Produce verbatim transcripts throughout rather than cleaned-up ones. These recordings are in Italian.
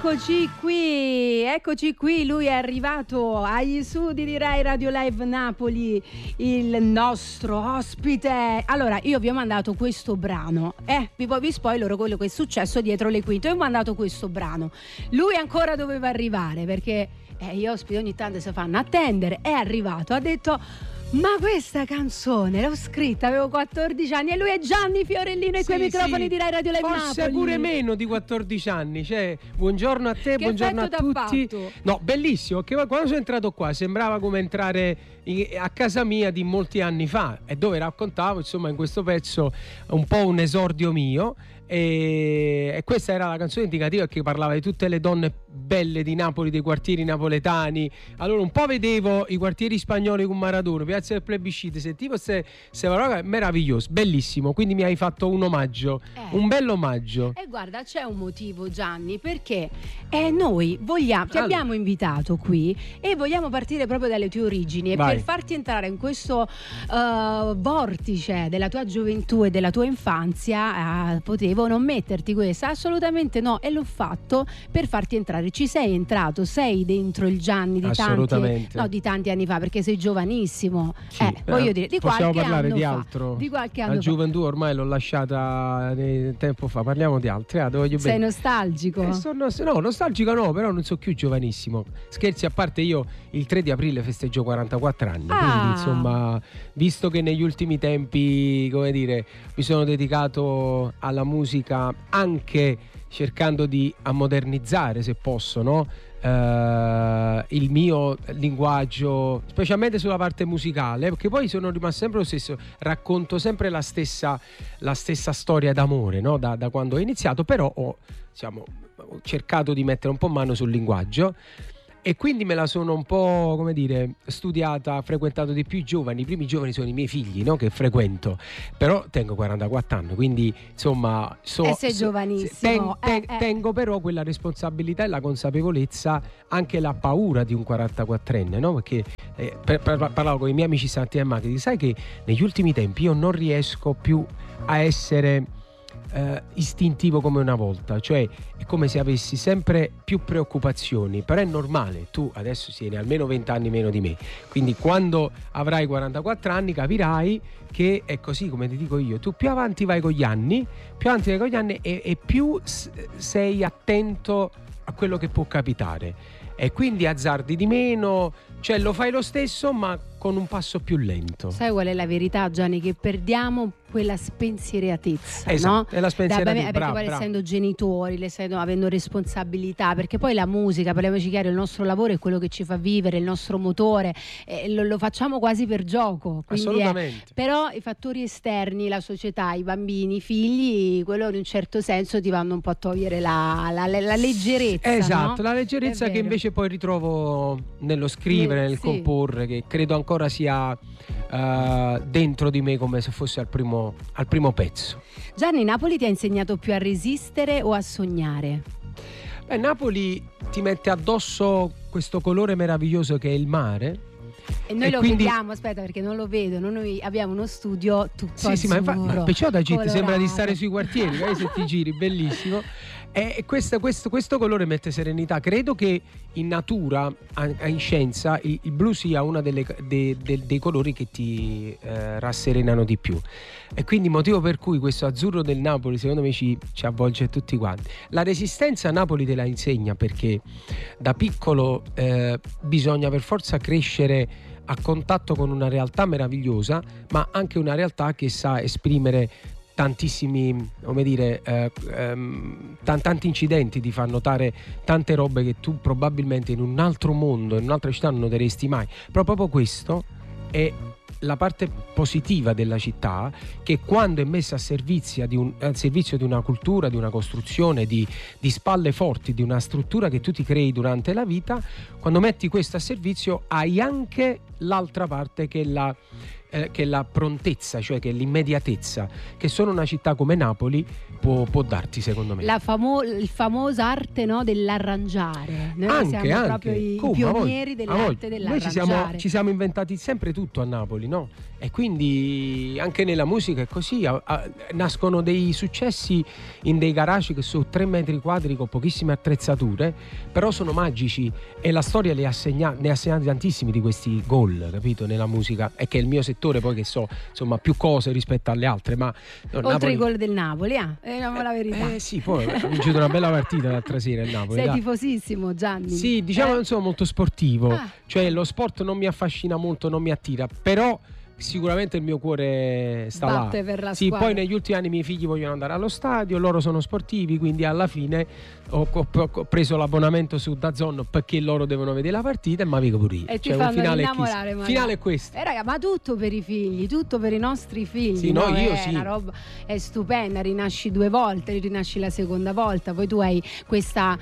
Eccoci qui, eccoci qui, lui è arrivato agli studi di Rai Radio Live Napoli, il nostro ospite. Allora, io vi ho mandato questo brano, eh, vi, vi spoilerò quello che è successo dietro le quinte. Io ho mandato questo brano, lui ancora doveva arrivare perché eh, gli ospiti ogni tanto si fanno attendere. È arrivato, ha detto: ma questa canzone l'ho scritta, avevo quattordici anni, e lui è Gianni Fiorellino e sì, quei microfoni sì, di Rai Radio Live Napoli. Forse pure meno di quattordici anni, cioè, buongiorno a te, che buongiorno a tutti. Fatto? No, bellissimo, che quando sono entrato qua sembrava come entrare in, a casa mia di molti anni fa, e dove raccontavo, insomma, in questo pezzo un po' un esordio mio. E, e questa era la canzone indicativa che parlava di tutte le donne belle di Napoli, dei quartieri napoletani. Allora un po' vedevo i quartieri spagnoli con Maradona, Piazza del Plebiscito, sentivo queste parole, meraviglioso, bellissimo. Quindi mi hai fatto un omaggio, eh. un bello omaggio. E eh, guarda, c'è un motivo, Gianni, perché eh, noi vogliamo, ti allora. abbiamo invitato qui e vogliamo partire proprio dalle tue origini. E Vai. per farti entrare in questo uh, vortice della tua gioventù e della tua infanzia, uh, potevo non metterti questa, assolutamente no, e l'ho fatto per farti entrare. Ci sei entrato, sei dentro il Gianni di tanti, no, di tanti anni fa, perché sei giovanissimo. Sì. Eh, voglio dire, di possiamo qualche parlare anno di fa, altro. Di qualche anno La fa. gioventù ormai l'ho lasciata tempo fa, parliamo di altri. Ah, voglio sei bene. nostalgico? Eh, sono, no, nostalgico no, però non so più giovanissimo. Scherzi a parte, io il tre di aprile festeggio quarantaquattro anni, ah. quindi insomma, visto che negli ultimi tempi, come dire, mi sono dedicato alla musica anche cercando di ammodernizzare, se posso, no? Uh, il mio linguaggio, specialmente sulla parte musicale, perché poi sono rimasto sempre lo stesso, racconto sempre la stessa, la stessa storia d'amore, no? da, da quando ho iniziato, però ho, diciamo, ho cercato di mettere un po' mano sul linguaggio. E quindi me la sono un po', come dire, studiata, frequentato di più i giovani. I primi giovani sono i miei figli, no? Che frequento. Però tengo quarantaquattro anni, quindi insomma so, e sei so, giovanissimo. ten, ten, eh, eh. Tengo però quella responsabilità e la consapevolezza, anche la paura di un quarantaquattrenne, no? Perché eh, per, per, parlavo con i miei amici stamattina in macchina, sai che negli ultimi tempi io non riesco più a essere Uh, istintivo come una volta, cioè è come se avessi sempre più preoccupazioni, però è normale, tu adesso tieni almeno venti anni meno di me, quindi quando avrai quarantaquattro anni capirai che è così, come ti dico io, tu più avanti vai con gli anni, più avanti vai con gli anni e, e più s- sei attento a quello che può capitare, e quindi azzardi di meno, cioè lo fai lo stesso ma con un passo più lento. Sai qual è la verità, Gianni? Che perdiamo quella spensieratezza, esatto, no? È la spensieratezza, perché bravo, poi bravo. essendo genitori, essendo, avendo responsabilità, perché poi la musica, parliamoci chiaro, il nostro lavoro è quello che ci fa vivere, il nostro motore, eh, lo, lo facciamo quasi per gioco, quindi assolutamente. È, però i fattori esterni, la società, i bambini, i figli, quello in un certo senso ti vanno un po' a togliere la, la, la, la leggerezza, esatto, no? la leggerezza che invece poi ritrovo nello scrivere, Nel, nel sì. comporre, che credo ancora sia uh, dentro di me come se fosse al primo, al primo pezzo. Gianni, Napoli ti ha insegnato più a resistere o a sognare? Beh, Napoli ti mette addosso questo colore meraviglioso che è il mare. E noi e lo quindi... vediamo, aspetta, perché non lo vedono. Noi abbiamo uno studio tutto sì, azzurro, sì, ma, infa- ma perciò da G T sembra di stare colorato. sui quartieri, se ti giri, bellissimo. E questo, questo, questo colore mette serenità. Credo che in natura, in scienza, il, il blu sia uno delle, de, de, dei colori che ti eh, rasserenano di più. E quindi motivo per cui questo azzurro del Napoli secondo me ci, ci avvolge tutti quanti. La resistenza a Napoli te la insegna, perché da piccolo eh, bisogna per forza crescere a contatto con una realtà meravigliosa, ma anche una realtà che sa esprimere tantissimi, come dire, eh, ehm, t- tanti incidenti, ti fa notare tante robe che tu probabilmente in un altro mondo, in un'altra città non noteresti mai. Però proprio questo è la parte positiva della città, che quando è messa a servizio di, un, a servizio di una cultura, di una costruzione, di, di spalle forti, di una struttura che tu ti crei durante la vita, quando metti questo a servizio hai anche l'altra parte che è la eh, che la prontezza, cioè che l'immediatezza che solo una città come Napoli può, può darti, secondo me. La famo- il famosa arte, no, dell'arrangiare. Noi anche, siamo anche. proprio i Come, pionieri a dell'arte volte. dell'arrangiare. Noi ci siamo, ci siamo inventati sempre tutto a Napoli, no? E quindi anche nella musica è così, a, a, nascono dei successi in dei garage che sono tre metri quadri con pochissime attrezzature, però sono magici, e la storia le ha segna- ne ha segnati tantissimi di questi gol, capito, nella musica, e che è il mio settore, poi che so insomma più cose rispetto alle altre, ma no, oltre Napoli... i gol del Napoli, ah, diciamo la verità. Eh sì, poi ha vincito una bella partita l'altra sera il Napoli. Sei dai. tifosissimo, Gianni? Sì, diciamo che eh? non sono molto sportivo, Ah. cioè lo sport non mi affascina molto, non mi attira, però sicuramente il mio cuore sta Batte là. per la Sì, squadra. poi negli ultimi anni i miei figli vogliono andare allo stadio, loro sono sportivi, quindi alla fine ho, ho- ho preso l'abbonamento su DAZN perché loro devono vedere la partita, e ma mica pure io. E ti Cioè, un fanno finale è innamorare, chissà. magari. Finale è questo. Eh raga, ma tutto per i figli, tutto per i nostri figli. Sì, no, io è sì. Una roba è stupenda, rinasci due volte, rinasci la seconda volta, poi tu hai questa,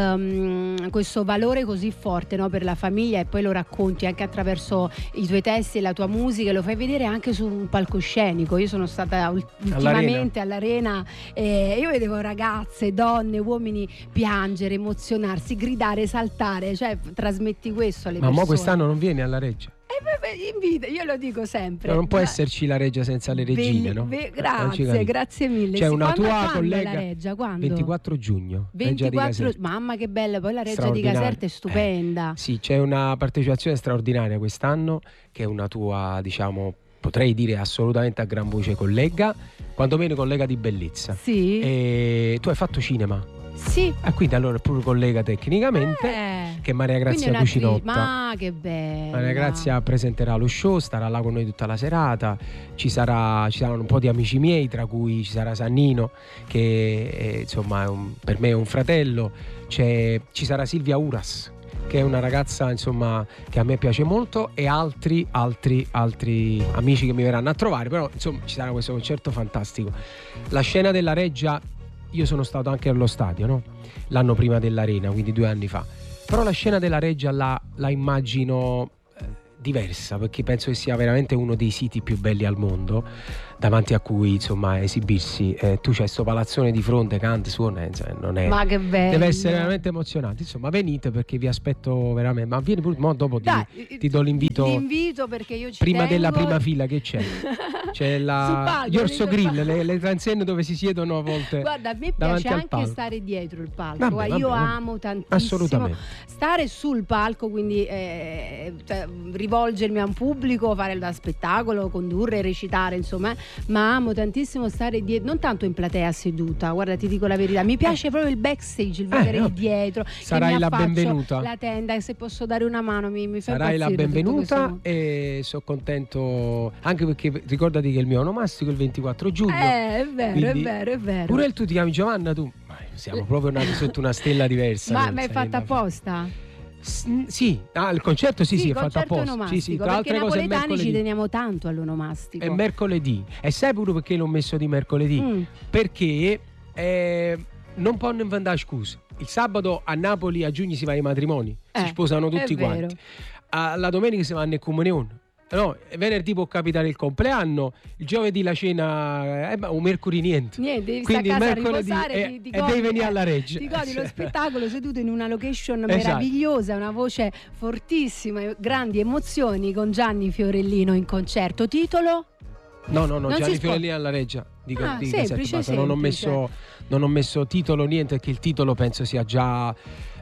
ehm, questo valore così forte, no, per la famiglia, e poi lo racconti anche attraverso i tuoi testi e la tua musica, e lo fai vedere anche su un palcoscenico. Io sono stata ul- ultimamente all'Arena, e io vedevo ragazze, donne, uomini piangere, emozionarsi, gridare, saltare, cioè trasmetti questo alle Ma persone. mo quest'anno non vieni alla Reggia? Eh, beh, beh, invita, io lo dico sempre. No, non può Ma- esserci la Reggia senza le regine, Belli- no? be- Non ci grazie, capisco. grazie mille. C'è Sì, una quando- tua quando collega, è la Reggia? Quando? ventiquattro giugno, Reggia di ventiquattro Caserta. Mamma che bella, poi la Reggia di Straordinaria. Caserta è stupenda. Eh, sì, c'è una partecipazione straordinaria quest'anno, che è una tua, diciamo, potrei dire assolutamente a gran voce collega, quantomeno collega di bellezza. Sì. E tu hai fatto cinema, Sì. e quindi allora è proprio collega tecnicamente, Eh. che Maria Quindi Grazia è un'attrice- Cucinotta. Ma che bella. Maria Grazia presenterà lo show, starà là con noi tutta la serata, ci, sarà, ci saranno un po' di amici miei, tra cui ci sarà Sannino, che è, insomma è un- per me è un fratello, c'è, ci sarà Silvia Uras, che è una ragazza insomma che a me piace molto, e altri altri altri amici che mi verranno a trovare, però insomma ci sarà questo concerto fantastico. La scena della Reggia, io sono stato anche allo stadio, no? L'anno prima dell'Arena, quindi due anni fa, però la scena della Reggia la, la immagino eh, diversa, perché penso che sia veramente uno dei siti più belli al mondo, davanti a cui insomma esibirsi. Eh, tu c'hai sto palazzone di fronte, canta, suona, insomma, non è, Ma che bello. deve essere veramente emozionante. Insomma, venite perché vi aspetto veramente. Ma vieni pure, mo dopo ti, Dai, ti do l'invito. L'invito perché io ci Prima tengo. della prima fila che c'è? C'è Sul la palco, gli orso sul grill, palco. le, le transenne dove si siedono a volte. Guarda, a me davanti piace al anche palco. stare dietro il palco. Vabbè, Guarda, io vabbè, vabbè. amo tantissimo Assolutamente. stare sul palco, quindi eh, cioè, rivolgermi a un pubblico, fare da spettacolo, condurre, recitare, insomma, ma amo tantissimo stare dietro, non tanto in platea seduta. Guarda, ti dico la verità, mi piace proprio il backstage, il vedere vabbè. dietro. che Sarai mi la affaccio, benvenuta. la tenda, e se posso dare una mano mi, mi fa Sarai la impazzire tutto benvenuta, questo. e sono contento anche perché ricordati che il mio onomastico è il ventiquattro giugno. Eh, è vero, Quindi- è vero, è vero. Pure il tu ti chiami Giovanna, tu? Ma siamo proprio nati sotto una stella diversa. Ma non ma è sai fatta la- apposta? S- Sì, ah, il concerto sì, sì, il è fatto concerto apposta. Sì, onomastico, sì, tra perché altre i cose è napoletani ci mercoledì. teniamo tanto all'onomastico. È mercoledì. E sai pure perché l'ho messo di mercoledì? Mm. Perché eh, non possono inventare scuse. Il sabato a Napoli a giugno si va ai matrimoni, Eh, si sposano tutti è vero. quanti. Ah, la domenica si vanno in comunione. No, venerdì può capitare il compleanno, il giovedì la cena, eh, ma un mercoledì niente. Niente, devi Quindi stare a il casa a mercoledì riposare, e- ti- ti e godi- devi venire eh, alla Reggia. Ti godi lo Sì. spettacolo seduto in una location Esatto. meravigliosa, una voce fortissima, grandi emozioni con Gianni Fiorellino in concerto. Titolo? No, no, no, Non si Gianni spo- Fiorellini alla Reggia. Dico, Ah, di semplice, Caserta, basta. Non ho, semplice. messo, non ho messo titolo, niente, perché il titolo penso sia già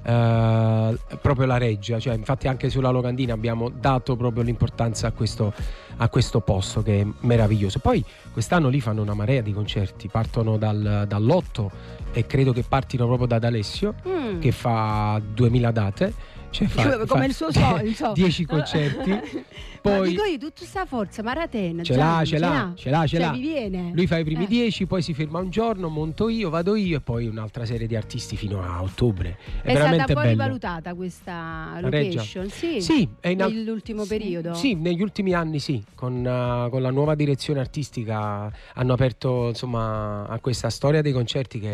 eh, proprio la Reggia. Cioè, infatti anche sulla locandina abbiamo dato proprio l'importanza a questo, a questo posto che è meraviglioso. Poi quest'anno lì fanno una marea di concerti, partono dal, dall'otto e credo che partino proprio da D'Alessio, Mm. che fa duemila date. Cioè fa, Come fa il suo so- il so- dieci concerti. Ma Poi dico io, tutta sta forza, Maraten. ce l'ha, ce l'ha, ce l'ha, ce Cioè, l'ha. vi viene. Lui fa i primi Eh. dieci, poi si ferma un giorno, monto io, vado io, e poi un'altra serie di artisti fino a ottobre. È, È veramente stata poi bello. rivalutata questa La Reggia? location? Sì. Sì, è in- Nell'ultimo sì, periodo? Sì, negli ultimi anni sì, con, uh, con la nuova direzione artistica hanno aperto insomma a questa storia dei concerti che è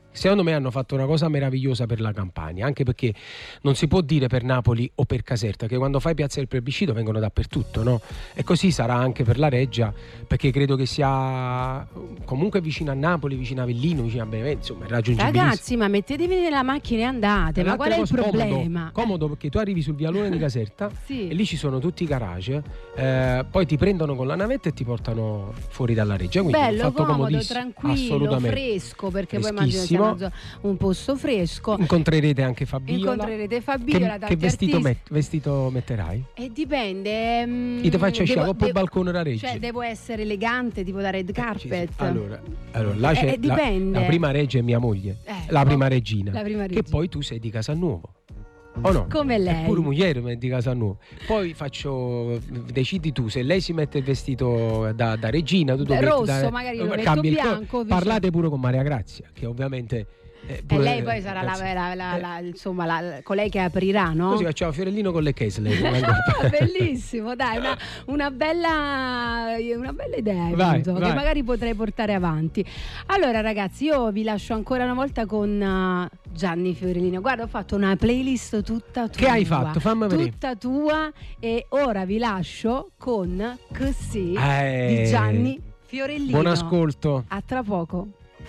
Secondo me hanno fatto una cosa meravigliosa per la Campania, anche perché non si può dire per Napoli o per Caserta, che quando fai Piazza del Plebiscito vengono dappertutto, no? E così sarà anche per la Reggia, perché credo che sia comunque vicino a Napoli, vicino a Avellino, vicino a Benevento, insomma, è raggiungibilissimo. Ragazzi, ma mettetevi nella macchina e andate, ma qual è il problema? Comodo, comodo perché tu arrivi sul vialone di Caserta sì. e lì ci sono tutti i garage, eh, poi ti prendono con la navetta e ti portano fuori dalla Reggia. Quindi bello, fatto comodo, tranquillo, fresco, perché poi immagino un posto fresco. Incontrerete anche Fabiola. Incontrerete Fabiola. Che, che vestito, met, vestito metterai? E dipende. Um, Io ti faccio uscire dopo il balcone da Reggia. Cioè, devo essere elegante, tipo da red carpet. Eh, allora, allora là c'è eh, dipende. La, la prima Reggia è mia moglie, eh, la prima regina, la prima regina. Che poi tu sei di Casalnuovo. O no? Come lei? È pure moglie ma è di Casalnuovo. Poi faccio, decidi tu se lei si mette il vestito da, da regina, tu Beh, rosso, da, magari lo metto bianco. Parlate pure con Maria Grazia, che ovviamente Eh, e lei poi sarà la, la, la, la, insomma la, colei che aprirà, no? Così facciamo Fiorellino con le Kessler. Bellissimo, dai, una, una, bella, una bella idea vai, penso, vai. che magari potrei portare avanti. Allora ragazzi, io vi lascio ancora una volta con uh, Gianni Fiorellino. Guarda, ho fatto una playlist tutta tua. Che hai fatto? Fammi vedere. Tutta tua, e ora vi lascio con Così eh, di Gianni Fiorellino. Buon ascolto. A tra poco.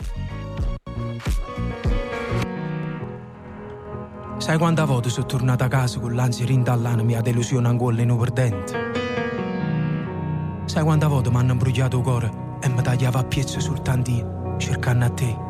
Sai quante volte sono tornato a casa con l'ansia rintallana, mia delusione ancora in perdente? Sai quante volte mi hanno imbrugliato il cuore e mi tagliava a piezze sul tantino, cercando a te?